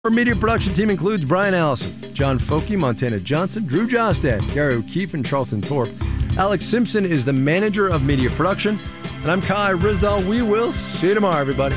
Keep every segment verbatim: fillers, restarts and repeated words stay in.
Our media production team includes Brian Allison, John Folke, Montana Johnson, Drew Jostad, Gary O'Keefe, and Charlton Thorpe. Alex Simpson is the manager of media production. And I'm Kai Risdall. We will see you tomorrow, everybody.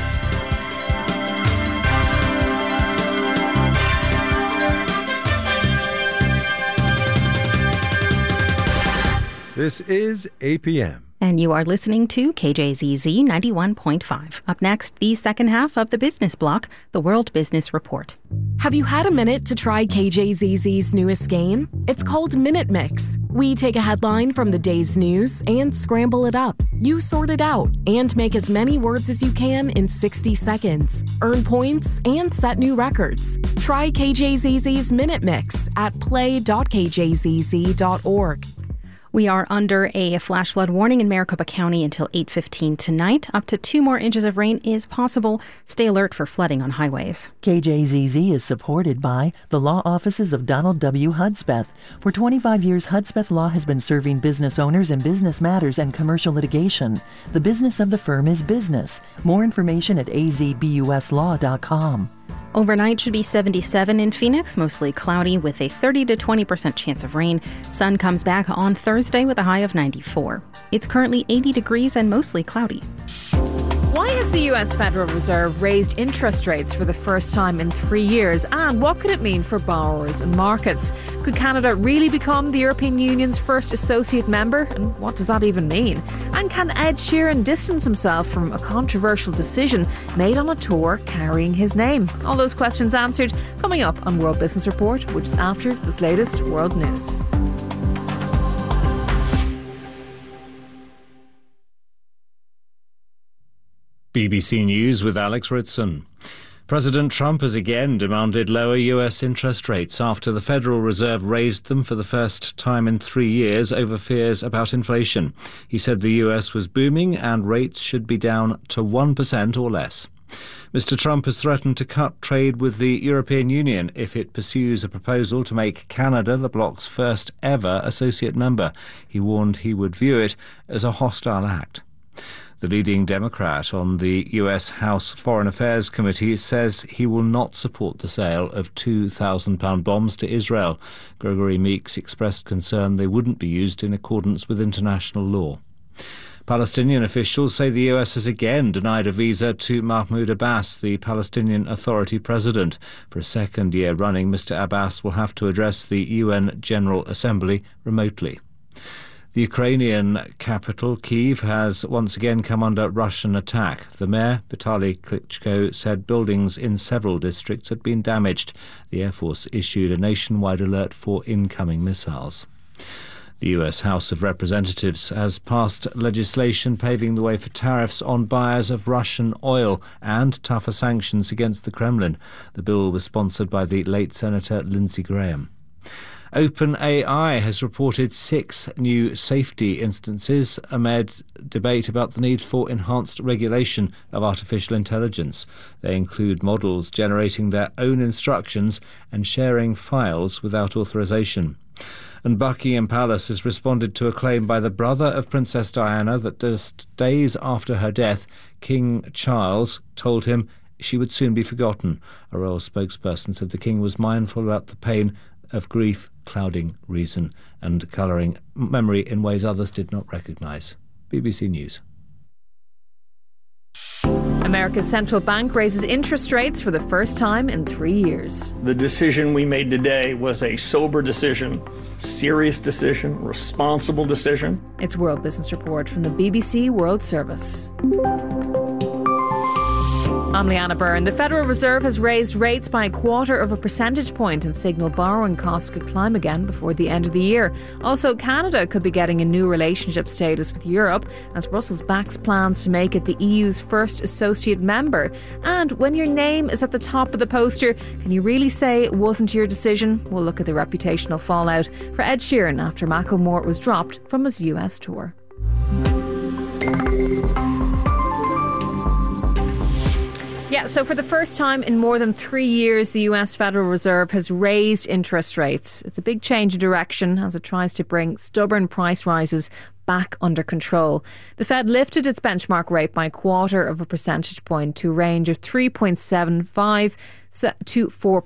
This is A P M. And you are listening to K J Z Z ninety-one point five. Up next, the second half of the business block, the World Business Report. Have you had a minute to try K J Z Z's newest game? It's called Minute Mix. We take a headline from the day's news and scramble it up. You sort it out and make as many words as you can in sixty seconds. Earn points and set new records. Try K J Z Z's Minute Mix at play dot k j z z dot org. We are under a flash flood warning in Maricopa County until eight fifteen tonight. Up to two more inches of rain is possible. Stay alert for flooding on highways. K J Z Z is supported by the law offices of Donald W. Hudspeth. For twenty-five years, Hudspeth Law has been serving business owners in business matters and commercial litigation. The business of the firm is business. More information at a z b u s law dot com. Overnight should be seventy-seven in Phoenix, mostly cloudy with a thirty to twenty percent chance of rain. Sun comes back on Thursday with a high of ninety-four. It's currently eighty degrees and mostly cloudy. Why has the U S Federal Reserve raised interest rates for the first time in three years? And what could it mean for borrowers and markets? Could Canada really become the European Union's first associate member? And what does that even mean? And can Ed Sheeran distance himself from a controversial decision made on a tour carrying his name? All those questions answered coming up on World Business Report, which is after this latest world news. B B C News with Alex Ritson. President Trump has again demanded lower U S interest rates after the Federal Reserve raised them for the first time in three years over fears about inflation. He said the U S was booming and rates should be down to one percent or less. Mister Trump has threatened to cut trade with the European Union if it pursues a proposal to make Canada the bloc's first ever associate member. He warned he would view it as a hostile act. The leading Democrat on the U S House Foreign Affairs Committee says he will not support the sale of two thousand pound bombs to Israel. Gregory Meeks expressed concern they wouldn't be used in accordance with international law. Palestinian officials say the U S has again denied a visa to Mahmoud Abbas, the Palestinian Authority president. For a second year running, Mister Abbas will have to address the U N General Assembly remotely. The Ukrainian capital, Kyiv, has once again come under Russian attack. The mayor, Vitaly Klitschko, said buildings in several districts had been damaged. The Air Force issued a nationwide alert for incoming missiles. The U S House of Representatives has passed legislation paving the way for tariffs on buyers of Russian oil and tougher sanctions against the Kremlin. The bill was sponsored by the late Senator Lindsey Graham. OpenAI has reported six new safety instances amid debate about the need for enhanced regulation of artificial intelligence. They include models generating their own instructions and sharing files without authorization. And Buckingham Palace has responded to a claim by the brother of Princess Diana that just days after her death, King Charles told him she would soon be forgotten. A royal spokesperson said the king was mindful about the pain of grief clouding reason and colouring memory in ways others did not recognise. B B C News. America's central bank raises interest rates for the first time in three years. The decision we made today was a sober decision, serious decision, responsible decision. It's World Business Report from the B B C World Service. I'm Leanna Byrne. The Federal Reserve has raised rates by a quarter of a percentage point and signalled borrowing costs could climb again before the end of the year. Also, Canada could be getting a new relationship status with Europe as Brussels backs plans to make it the E U's first associate member. And when your name is at the top of the poster, can you really say it wasn't your decision? We'll look at the reputational fallout for Ed Sheeran after Macklemore was dropped from his U S tour. Yeah, so for the first time in more than three years, the U S Federal Reserve has raised interest rates. It's a big change of direction as it tries to bring stubborn price rises back under control. The Fed lifted its benchmark rate by a quarter of a percentage point to a range of three point seven five to four